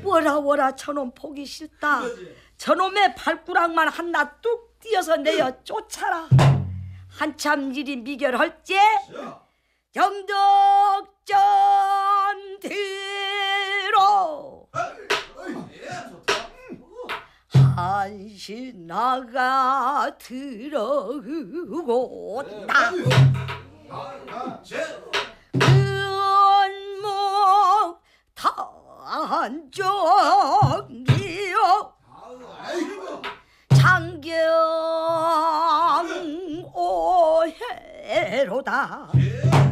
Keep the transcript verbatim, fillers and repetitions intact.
워라 워라 저놈 보기 싫다. 저놈의 발꾸락만 하나 뚝 띄어서 내어 쫓아라. 한참 일이 미결할지 영덕전 뒤로 한시 나가 들어오고 딱 근목 단종이요 장경 오해로다